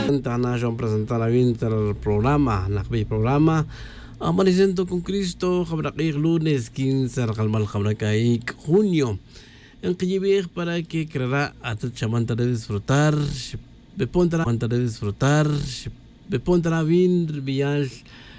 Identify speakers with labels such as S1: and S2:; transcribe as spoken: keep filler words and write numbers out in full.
S1: International presentar a Winter programa, nakbi programa. Amaneciendo con Cristo, Jabraquig lunes quince, Rakalmal Jabracaik junio. En Kijibig para que creará a Tachamanta de disfrutar, Bepontra de disfrutar, Bepontra Vin, Vial,